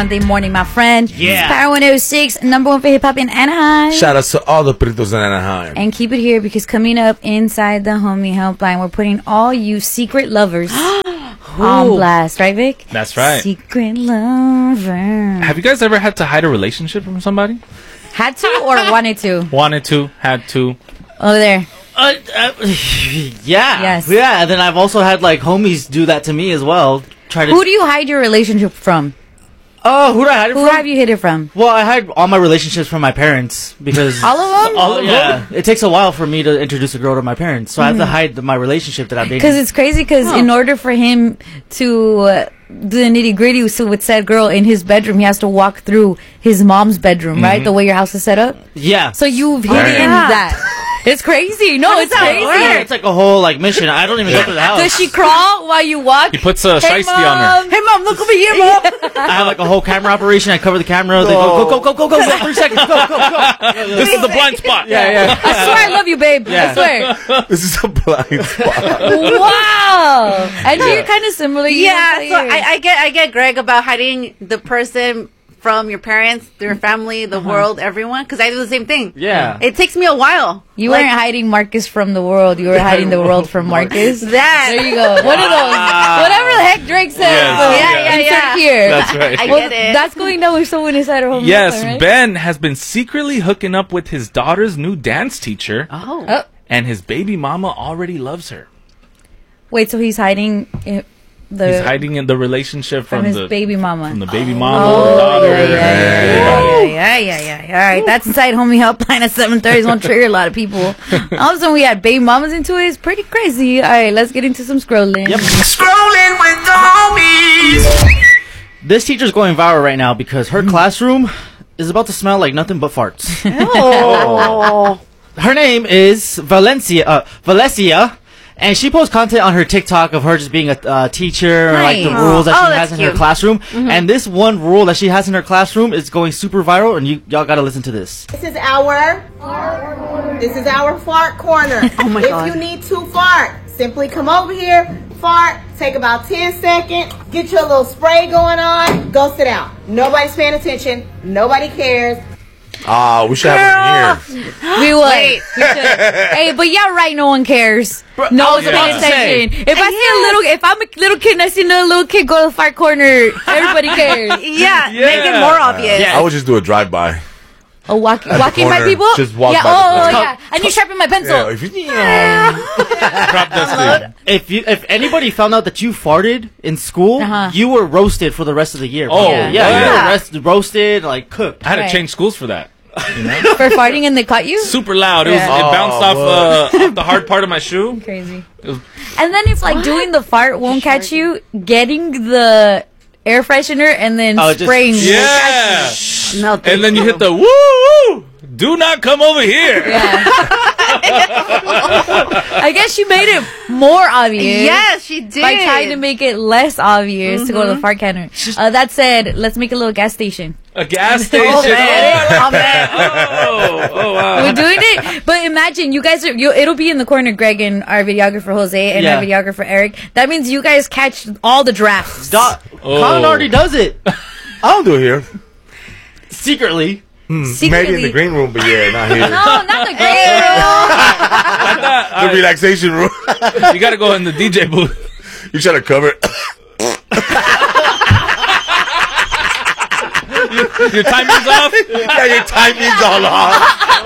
Monday morning, my friend. Yeah. It's Power 106, number one for hip hop in Anaheim. Shout out to all the Pritos in Anaheim. And keep it here because coming up inside the homie helpline, we're putting all you secret lovers on blast, right, Vic? That's right. Secret lover. Have you guys ever had to hide a relationship from somebody? Had to or wanted to? Wanted to, had to. Over there. Yeah. Yes. Yeah, and then I've also had, like, homies do that to me as well. Who do you hide your relationship from? Oh, who do I hide it from? Who have you hid it from? Well, I hide all my relationships from my parents because... All of them? All of them? It takes a while for me to introduce a girl to my parents, so I have to hide my relationship that I'm dating. Because it's crazy because in order for him to do the nitty-gritty with said girl in his bedroom, he has to walk through his mom's bedroom, right? The way your house is set up? Yeah. So you've hidden that. It's crazy. No, it's crazy. It's like a whole mission. I don't even go to the house. Does she crawl while you walk? He puts a shiesty on her. Hey, Mom, look over here, Mom. I have like a whole camera operation. I cover the camera. They go. 3 seconds. Go. This is the blind spot. Yeah. I swear I love you, babe. I swear. This is a blind spot. Wow. And you're kind of similar. Yeah, so I get Greg about hiding the person from your parents, their family, the world, everyone, because I do the same thing. Yeah. It takes me a while. You weren't hiding Marcus from the world. You were hiding the world from Marcus. That. There you go. One of those. Whatever the heck Drake said. Yes. Insert here. That's right. I get it. That's going down with someone inside our home. Yes, right? Ben has been secretly hooking up with his daughter's new dance teacher. Oh. And his baby mama already loves her. Wait, so he's hiding He's hiding in the relationship from his baby mama. From the baby mama or the daughter. Yeah. All right, that's inside homie helpline at 7:30. It's gonna trigger a lot of people. All of a sudden, we had baby mamas into it. It's pretty crazy. All right, let's get into some scrolling. Yep. Scrolling with the homies. This teacher's going viral right now because her classroom is about to smell like nothing but farts. Her name is Valencia. And she posts content on her TikTok of her just being a teacher, and like the rules that she has in her classroom. And this one rule that she has in her classroom is going super viral, and y'all gotta listen to this. This is our fart corner. Oh my God. If you need to fart, simply come over here, fart, take about 10 seconds, get your little spray going on, go sit down. Nobody's paying attention. Nobody cares. We should have one here. We would. We should. Hey, but yeah, right. No one cares. No one's paying attention. If I'm a little kid and I see another little kid go to the fart corner, everybody cares. Make it more obvious. Yeah. I would just do a drive-by. Oh, walking by corner, people? just walk yeah, by the yeah. I need to sharpen my pencil. Yeah, if you Crop dusting. If anybody found out that you farted in school, you were roasted for the rest of the year. Oh, yeah. You were roasted, like cooked. I had to Right. change schools for that. You know? For farting and they caught you? Super loud. It bounced off the hard part of my shoe. Crazy. And then if like doing the fart won't catch you, getting the air freshener and then spraying. Yeah. No, And then you hit the woo. Do not come over here. Yeah. I guess she made it more obvious. Yes, she did. By trying to make it less obvious to go to the fart canner. That said, let's make a little gas station. A gas station. Oh, wow. We're doing it, but imagine you guys it'll be in the corner, Greg and our videographer Jose and our videographer Eric. That means you guys catch all the drafts. Colin already does it. I don't do it here. Secretly. Maybe in the green room, but yeah, not here. No, not the green room. The relaxation room. You gotta go in the DJ booth. You try to cover it. Your timing's off? Yeah, your timing's all off.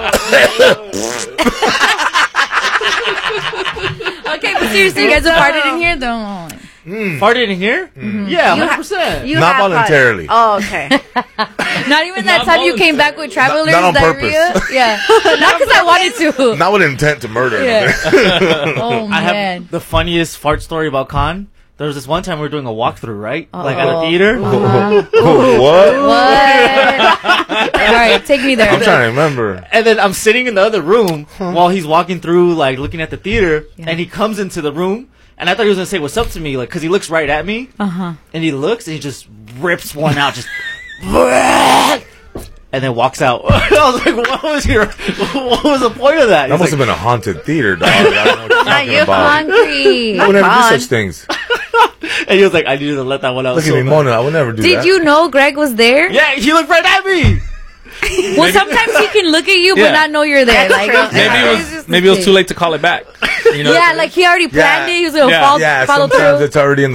Okay, but seriously, you guys have farted in here? Don't. Farted in here? Yeah, 100%. Not voluntarily. Oh, okay. Not even that time you came back with travelers Not on diarrhea? purpose. Yeah. Not because I wanted to. Not with intent to murder. Yeah. Oh, I man. have the funniest fart story about Khan. There was this one time we were doing a walkthrough, right? Like at a theater. What? All right, take me there. I'm trying to remember. And then I'm sitting in the other room while he's walking through, like looking at the theater, and he comes into the room, and I thought he was gonna say what's up to me, like because he looks right at me, and he looks and he just rips one out, just, and then walks out. I was like, what was the point of that? That must have been a haunted theater, dog. I don't know what you're talking you about. Hungry. I would never do such things. And he was like, I needed to let that one out. Look at me, Mona. I would never do that. Did you know Greg was there? Yeah, he looked right at me. Well, sometimes he can look at you but not know you're there. Like, maybe it was too late to call it back. You know? Yeah, like he already planned it. He was gonna follow sometimes through. it's already in the